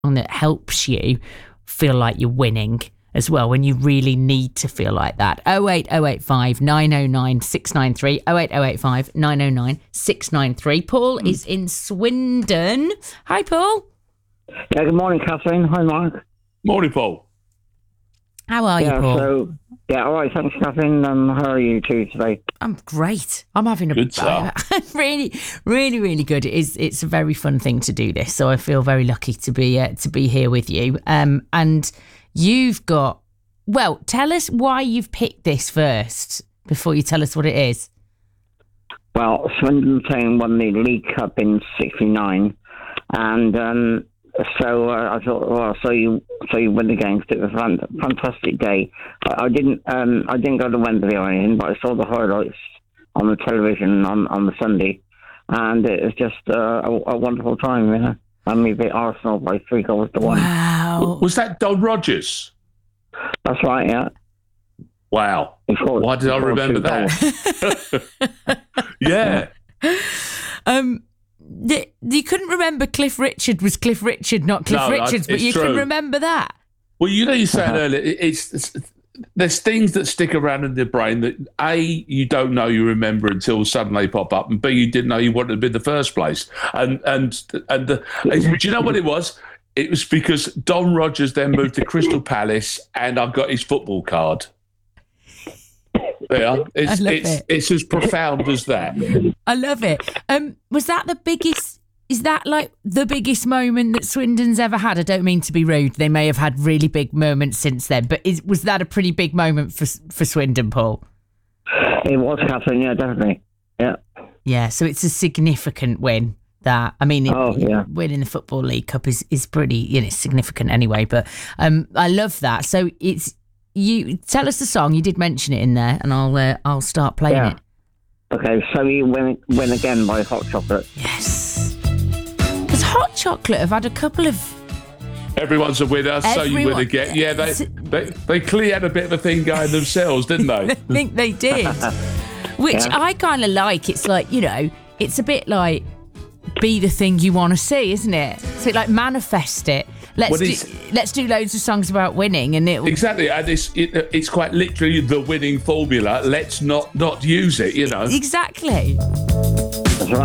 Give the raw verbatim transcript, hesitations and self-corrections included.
that helps you feel like you're winning as well when you really need to feel like that. oh eight oh eight five nine oh nine six nine three oh eight oh eight five nine oh nine six nine three. Paul mm. is in Swindon. Hi, Paul. Yeah, good morning, Catherine. Hi, Mark. Morning, Paul. How are yeah, you, Paul? So, yeah, all right, thanks, Catherine. Um, how are you two today? I'm great. I'm having a good uh, really, really, really good. It's it's a very fun thing to do this, so I feel very lucky to be uh, to be here with you. Um, and you've got, well, tell us why you've picked this first before you tell us what it is. Well, Swindon Town won the League Cup in sixty-nine, and um, so uh, I thought, well, so you so you win the games. It was a fantastic day. I, I didn't um, I didn't go to Wembley or anything, but I saw the highlights on the television on, on the Sunday, and it was just uh, a, a wonderful time. You know, and we beat Arsenal by three goals to one. Wow! Was that Don Rogers? That's right. Yeah. Wow. Before, Why did I remember that? Yeah. Um. The, you couldn't remember Cliff Richard was Cliff Richard, not Cliff No, Richards, I, but you true. can remember that. Well, you know, you said earlier, it's, it's there's things that stick around in the brain that A, you don't know you remember until suddenly pop up, and B, you didn't know you wanted to be in the first place. And and and the, do you know what it was? It was because Don Rogers then moved to Crystal Palace, and I got his football card. Yeah, it's it's it. it's as profound as that. I love it. Um, was that the biggest? Is that like the biggest moment that Swindon's ever had? I don't mean to be rude. They may have had really big moments since then, but is, was that a pretty big moment for for Swindon, Paul? It was, Catherine. Yeah, definitely. Yeah. Yeah. So it's a significant win. That I mean, oh, it, yeah. winning the Football League Cup is is pretty, you know, significant anyway. But um, I love that. So it's. You tell us the song. You did mention it in there, and I'll uh, I'll start playing yeah. it. Okay, so you win win again by Hot Chocolate. Yes, because Hot Chocolate have had a couple of. Everyone's a winner, Everyone, so you win again. Yeah, they, they they clearly had a bit of a thing going themselves, didn't they? I think they did, which yeah. I kind of like. It's like, you know, it's a bit like be the thing you want to see, isn't it? So like manifest it. Let's well, do, let's do loads of songs about winning, and it exactly. And it's it, it's quite literally the winning formula. Let's not not use it, you know. Exactly.